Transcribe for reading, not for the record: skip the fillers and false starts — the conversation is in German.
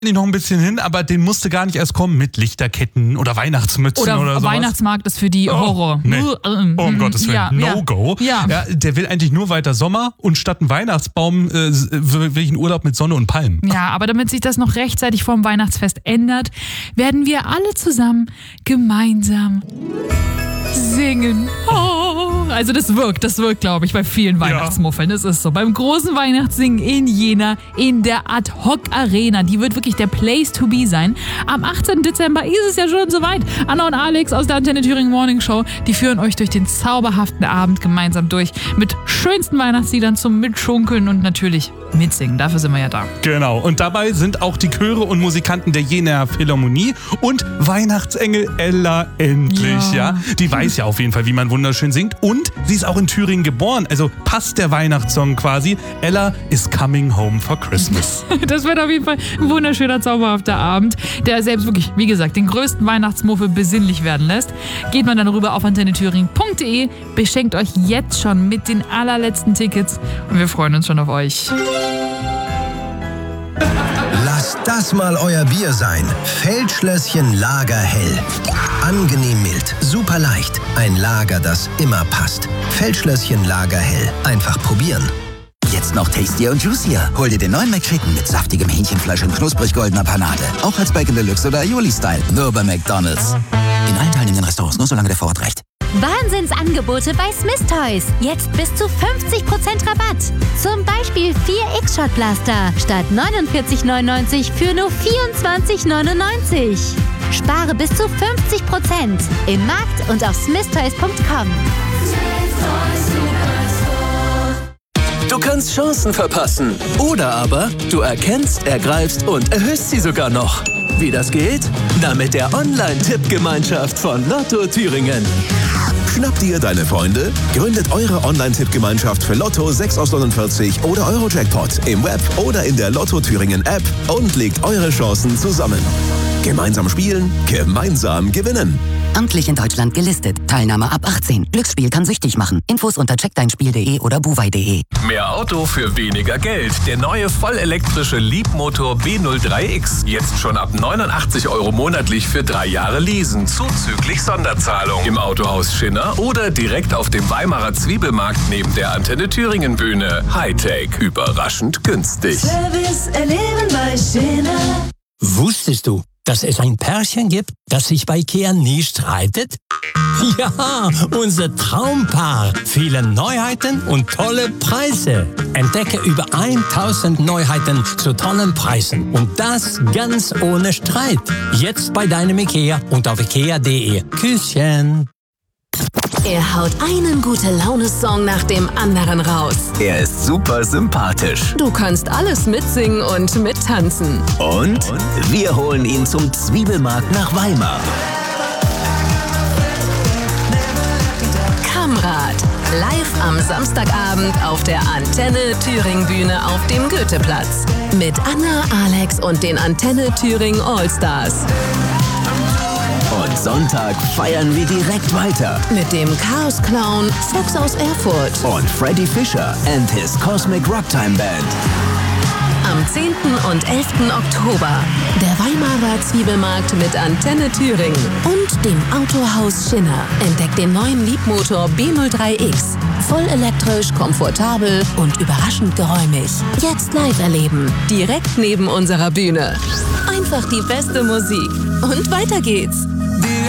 noch ein bisschen hin, aber den musste gar nicht erst kommen mit Lichterketten oder Weihnachtsmützen oder sowas. Weihnachtsmarkt ist für die Horror. Nee. Um Gottes Willen, No-Go. Ja. Ja, der will eigentlich nur weiter Sommer und statt einen Weihnachtsbaum will ich einen Urlaub mit Sonne und Palmen. Ja, aber damit sich das noch rechtzeitig vorm Weihnachtsfest ändert, werden wir alle zusammen gemeinsam singen. Also das wirkt, glaube ich, bei vielen Weihnachtsmuffeln. Das ist so. Beim großen Weihnachtssingen in Jena in der Ad-Hoc-Arena. Die wird wirklich der Place to be sein. Am 18. Dezember ist es ja schon soweit. Anna und Alex aus der Antenne Thüringen Morning Show, die führen euch durch den zauberhaften Abend gemeinsam durch. Mit schönsten Weihnachtsliedern zum Mitschunkeln und natürlich mitsingen. Dafür sind wir ja da. Genau. Und dabei sind auch die Chöre und Musikanten der Jenaer Philharmonie und Weihnachtsengel Ella endlich. Ja. Die weiß ja auf jeden Fall, wie man wunderschön singt. Und sie ist auch in Thüringen geboren. Also passt der Weihnachtssong quasi. Ella is coming home for Christmas. Das wird auf jeden Fall ein wunderschöner, zauberhafter Abend, der selbst wirklich, wie gesagt, den größten Weihnachtsmuffel besinnlich werden lässt. Geht man dann rüber auf antennethüringen.de, beschenkt euch jetzt schon mit den allerletzten Tickets und wir freuen uns schon auf euch. Lasst das mal euer Bier sein. Feldschlösschen Lagerhell. Angenehm mild, super leicht. Ein Lager, das immer passt. Feldschlösschen Lagerhell. Einfach probieren. Jetzt noch tastier und juicier. Hol dir den neuen McChicken mit saftigem Hähnchenfleisch und knusprig goldener Panade. Auch als Bacon Deluxe oder Aioli-Style. Nur bei McDonald's. In allen teilnehmenden Restaurants, nur solange der Vorrat reicht. Wahnsinnsangebote bei Smith Toys. Jetzt bis zu 50% Rabatt. Zum Beispiel 4 X-Shot-Blaster statt 49,99 für nur 24,99. Spare bis zu 50% im Markt und auf smithtoys.com. Du kannst Chancen verpassen. Oder aber du erkennst, ergreifst und erhöhst sie sogar noch. Wie das geht? Na, mit der Online-Tippgemeinschaft von Lotto Thüringen. Schnappt ihr deine Freunde? Gründet eure Online-Tippgemeinschaft für Lotto 6 aus 49 oder Euro-Jackpot im Web oder in der Lotto Thüringen App und legt eure Chancen zusammen. Gemeinsam spielen, gemeinsam gewinnen. Amtlich in Deutschland gelistet. Teilnahme ab 18. Glücksspiel kann süchtig machen. Infos unter checkdeinspiel.de oder buwei.de. Mehr Auto für weniger Geld. Der neue vollelektrische Leapmotor B03X. Jetzt schon ab 89 € monatlich für 3 Jahre leasen. Zuzüglich Sonderzahlung. Im Autohaus Schinner oder direkt auf dem Weimarer Zwiebelmarkt neben der Antenne Thüringen Bühne. Hightech. Überraschend günstig. Service erleben bei Schinner. Wusstest du, dass es ein Pärchen gibt, das sich bei IKEA nie streitet? Ja, unser Traumpaar. Viele Neuheiten und tolle Preise. Entdecke über 1000 Neuheiten zu tollen Preisen. Und das ganz ohne Streit. Jetzt bei deinem IKEA und auf ikea.de. Küsschen. Er haut einen Gute-Laune-Song nach dem anderen raus. Er ist super sympathisch. Du kannst alles mitsingen und mittanzen. Und wir holen ihn zum Zwiebelmarkt nach Weimar. Kamrad. Live am Samstagabend auf der Antenne Thüringen Bühne auf dem Goetheplatz. Mit Anna, Alex und den Antenne Thüringen Allstars. Und Sonntag feiern wir direkt weiter. Mit dem Chaos-Clown Fuchs aus Erfurt. Und Freddy Fischer and his Cosmic Rocktime Band. Am 10. und 11. Oktober. Der Weimarer Zwiebelmarkt mit Antenne Thüringen. Und dem Autohaus Schinner. Entdeckt den neuen Leapmotor B03X. Voll elektrisch, komfortabel und überraschend geräumig. Jetzt live erleben. Direkt neben unserer Bühne. Einfach die beste Musik. Und weiter geht's.